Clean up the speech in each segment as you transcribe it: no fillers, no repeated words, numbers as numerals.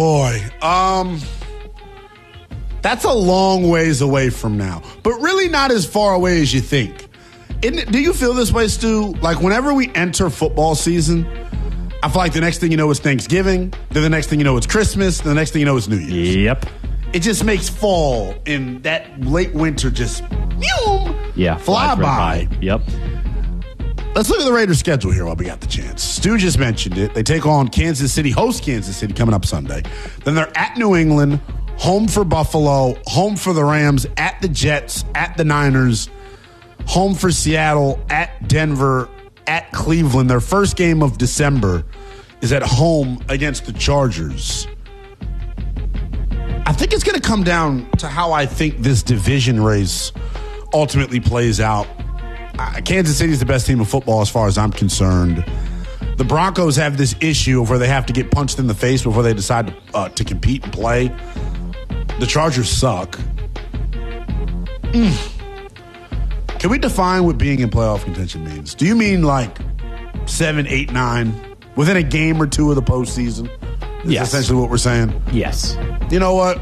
Boy, that's a long ways away from now, but really not as far away as you think. Do you feel this way, Stu? Like whenever we enter football season, I feel like the next thing you know is Thanksgiving, then the next thing you know is Christmas, then the next thing you know is New Year's. Yep. It just makes fall and that late winter just fly by. Yep. Let's look at the Raiders' schedule here while we got the chance. Stu just mentioned it. They take on Kansas City, host Kansas City coming up Sunday. Then they're at New England, home for Buffalo, home for the Rams, at the Jets, at the Niners, home for Seattle, at Denver, at Cleveland. Their first game of December is at home against the Chargers. I think it's going to come down to how I think this division race ultimately plays out. Kansas City is the best team in football as far as I'm concerned. The Broncos have this issue of where they have to get punched in the face before they decide to compete and play. The Chargers suck. Can we define what being in playoff contention means? Do you mean like 7, 8, 9 within a game or two of the postseason? Is essentially what we're saying? Yes. You know what?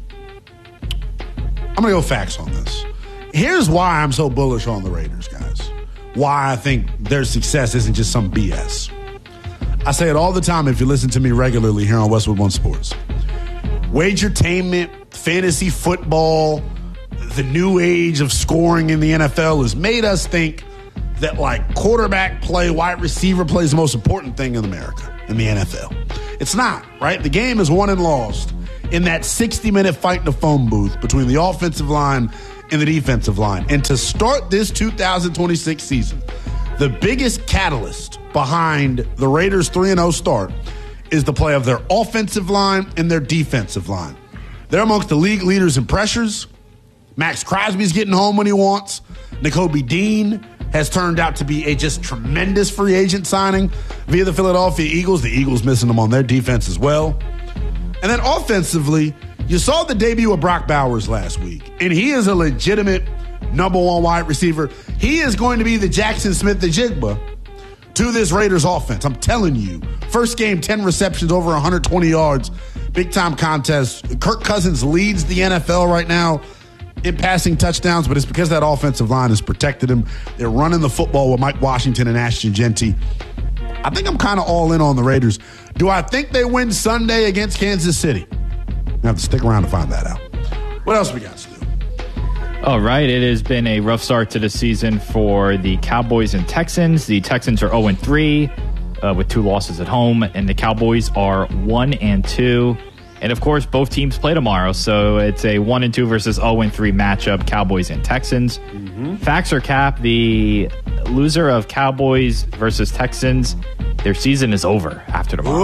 I'm going to go facts on this. Here's why I'm so bullish on the Raiders, guys. Why I think their success isn't just some BS. I say it all the time if you listen to me regularly here on Westwood One Sports. Wagertainment, fantasy football, the new age of scoring in the NFL has made us think that like quarterback play, wide receiver play is the most important thing in America, in the NFL. It's not, right? The game is won and lost in that 60-minute fight in the phone booth between the offensive line and the defensive line. And to start this 2026 season, the biggest catalyst behind the Raiders' 3-0 start is the play of their offensive line and their defensive line. They're amongst the league leaders in pressures. Max Crosby's getting home when he wants. Nakobe Dean has turned out to be a just tremendous free agent signing via the Philadelphia Eagles. The Eagles missing them on their defense as well. And then offensively, you saw the debut of Brock Bowers last week, and he is a legitimate number one wide receiver. He is going to be the Jackson Smith-Njigba to this Raiders offense. I'm telling you. First game, 10 receptions, over 120 yards. Big-time contest. Kirk Cousins leads the NFL right now in passing touchdowns, but it's because that offensive line has protected him. They're running the football with Mike Washington and Ashton Jeanty. I think I'm kind of all in on the Raiders. Do I think they win Sunday against Kansas City? You have to stick around to find that out. What else we got, Stu? All right, it has been a rough start to the season for the Cowboys and Texans. The Texans are 0-3 with 2 losses at home, and the Cowboys are 1-2. And, of course, both teams play tomorrow, so it's a 1-2 versus 0-3 matchup, Cowboys and Texans. Facts or cap, the loser of Cowboys versus Texans, their season is over after tomorrow.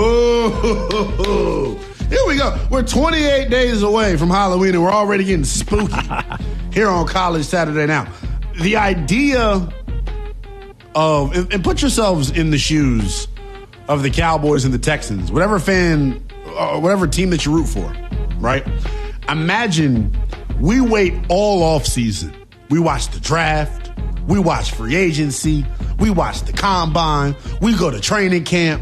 Ooh. Here we go. We're 28 days away from Halloween, and we're already getting spooky here on College Saturday Now. The idea of, and put yourselves in the shoes of the Cowboys and the Texans, whatever fan, whatever team that you root for, right? Imagine we wait all off season. We watch the draft. We watch free agency. We watch the combine. We go to training camp.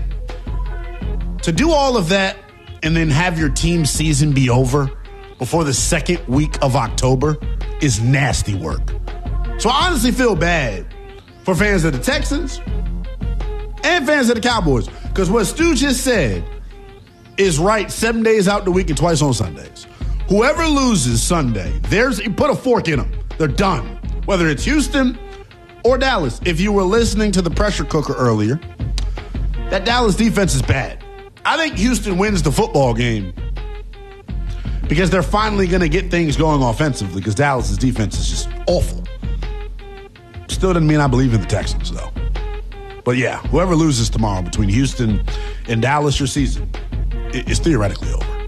To do all of that and then have your team season be over before the second week of October is nasty work. So I honestly feel bad for fans of the Texans and fans of the Cowboys, because what Stu just said is right 7 days out the week and twice on Sundays. Whoever loses Sunday, put a fork in them. They're done. Whether it's Houston or Dallas. If you were listening to the pressure cooker earlier, that Dallas defense is bad. I think Houston wins the football game because they're finally going to get things going offensively, because Dallas's defense is just awful. Still doesn't mean I believe in the Texans, though. But yeah, whoever loses tomorrow between Houston and Dallas, your season is theoretically over.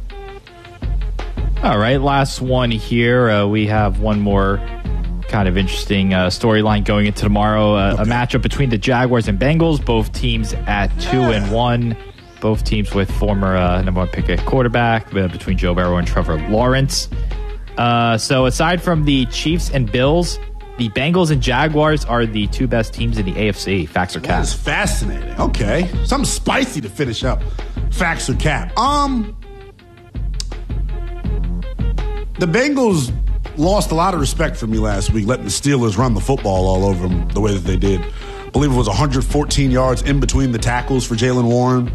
All right, last one here. We have one more kind of interesting storyline going into tomorrow. A matchup between the Jaguars and Bengals. Both teams at 2-1. Both teams with former number one pick at quarterback, between Joe Burrow and Trevor Lawrence. So aside from the Chiefs and Bills, the Bengals and Jaguars are the 2 best teams in the AFC. Facts or cap? That is fascinating. Okay. Something spicy to finish up. Facts or cap? The Bengals lost a lot of respect for me last week, letting the Steelers run the football all over them the way that they did. I believe it was 114 yards in between the tackles for Jaylen Warren.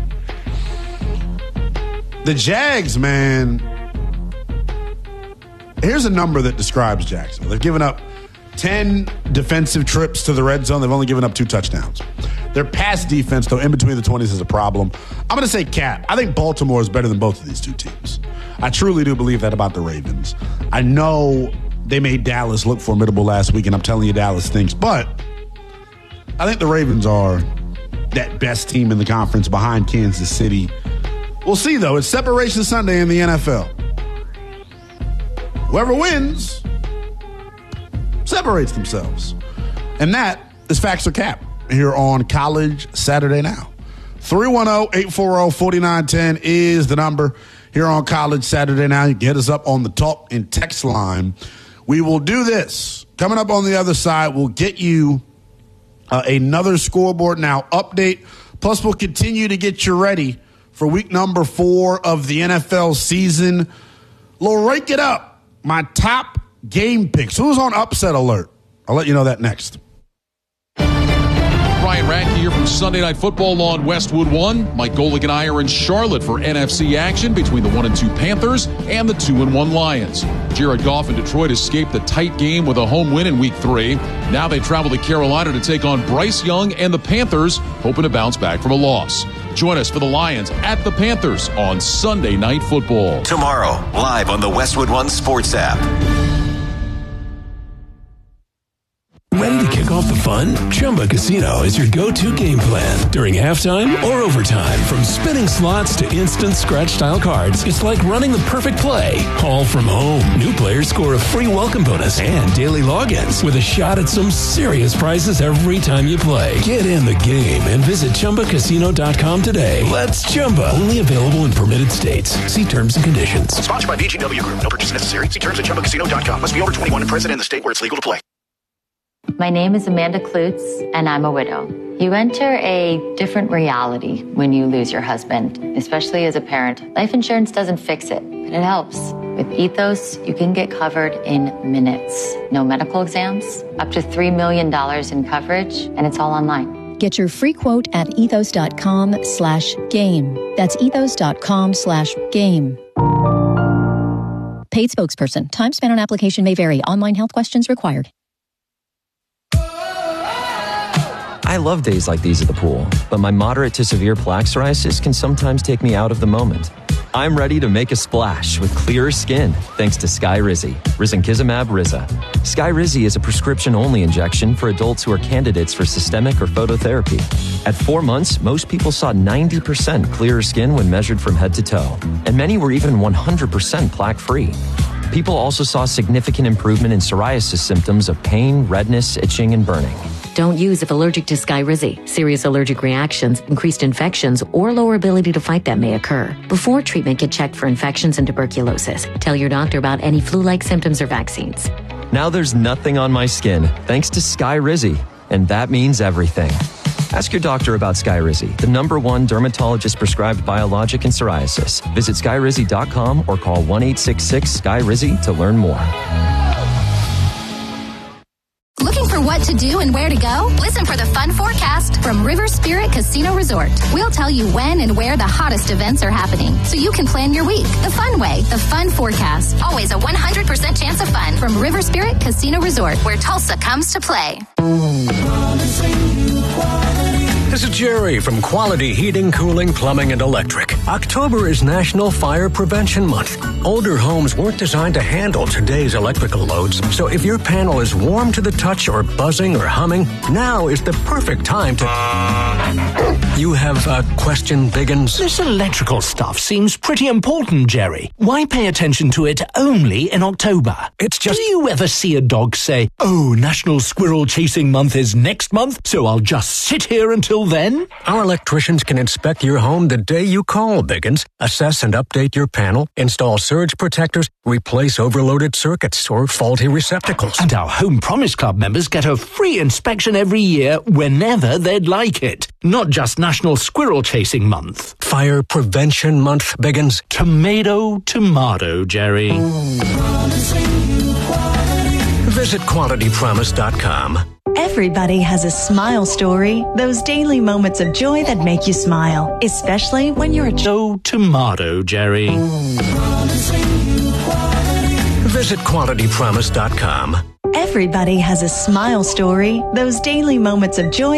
The Jags, man, here's a number that describes Jacksonville. They've given up 10 defensive trips to the red zone. They've only given up 2 touchdowns. Their pass defense, though, in between the 20s is a problem. I'm going to say Cap. I think Baltimore is better than both of these two teams. I truly do believe that about the Ravens. I know they made Dallas look formidable last week, and I'm telling you Dallas stinks, but I think the Ravens are that best team in the conference behind Kansas City. We'll see, though. It's Separation Sunday in the NFL. Whoever wins separates themselves. And that is Facts or Cap here on College Saturday Now. 310-840-4910 is the number here on College Saturday Now. You can hit us up on the talk and text line. We will do this. Coming up on the other side, we'll get you another Scoreboard Now update. Plus, we'll continue to get you ready for week number 4 of the NFL season. We'll rake it up. My top game picks. Who's on upset alert? I'll let you know that next. Ryan Radke here from Sunday Night Football on Westwood One. Mike Golick and I are in Charlotte for NFC action between the 1-2 Panthers and the 2-1 Lions. Jared Goff and Detroit escaped the tight game with a home win in Week 3. Now they travel to Carolina to take on Bryce Young and the Panthers, hoping to bounce back from a loss. Join us for the Lions at the Panthers on Sunday Night Football. Tomorrow, live on the Westwood One Sports app. Ready to kick off the fun? Chumba Casino is your go-to game plan during halftime or overtime. From spinning slots to instant scratch-style cards, it's like running the perfect play, all from home. New players score a free welcome bonus and daily logins with a shot at some serious prizes every time you play. Get in the game and visit ChumbaCasino.com today. Let's Chumba. Only available in permitted states. See terms and conditions. Sponsored by VGW Group. No purchase necessary. See terms at ChumbaCasino.com. Must be over 21 and present in the state where it's legal to play. My name is Amanda Klutz, and I'm a widow. You enter a different reality when you lose your husband, especially as a parent. Life insurance doesn't fix it, but it helps. With Ethos, you can get covered in minutes. No medical exams, up to $3 million in coverage, and it's all online. Get your free quote at ethos.com/game. That's ethos.com/game. Paid spokesperson. Time spent on application may vary. Online health questions required. I love days like these at the pool, but my moderate to severe plaque psoriasis can sometimes take me out of the moment. I'm ready to make a splash with clearer skin thanks to Skyrizi, risankizumab Riza. Skyrizi is a prescription-only injection for adults who are candidates for systemic or phototherapy. At 4 months, most people saw 90% clearer skin when measured from head to toe, and many were even 100% plaque-free. People also saw significant improvement in psoriasis symptoms of pain, redness, itching, and burning. Don't use if allergic to Skyrizi. Serious allergic reactions, increased infections, or lower ability to fight them may occur. Before treatment, get checked for infections and tuberculosis. Tell your doctor about any flu-like symptoms or vaccines. Now there's nothing on my skin thanks to Skyrizi, and that means everything. Ask your doctor about Skyrizi, the #1 dermatologist-prescribed biologic in psoriasis. Visit Skyrizi.com or call 1-866-SKYRIZI to learn more. Looking for what to do and where to go? Listen for the fun forecast from River Spirit Casino Resort. We'll tell you when and where the hottest events are happening, so you can plan your week the fun way. The fun forecast. Always a 100% chance of fun from River Spirit Casino Resort, where Tulsa comes to play. This is Jerry from Quality Heating, Cooling, Plumbing, and Electric. October is National Fire Prevention Month. Older homes weren't designed to handle today's electrical loads, so if your panel is warm to the touch or buzzing or humming, now is the perfect time to... You have a question, Biggins? This electrical stuff seems pretty important, Jerry. Why pay attention to it only in October? It's just... Do you ever see a dog say, "Oh, National Squirrel Chasing Month is next month, so I'll just sit here until then"? Our electricians can inspect your home the day you call, Biggins, assess and update your panel, install surge protectors, replace overloaded circuits or faulty receptacles. And our Home Promise Club members get a free inspection every year whenever they'd like it. Not just National Squirrel Chasing Month. Fire Prevention Month, Biggins. Tomato, Jerry. Visit QualityPromise.com. Everybody has a smile story. Those daily moments of joy that make you smile, especially when you're tomato, Jerry. Visit QualityPromise.com. Everybody has a smile story. Those daily moments of joy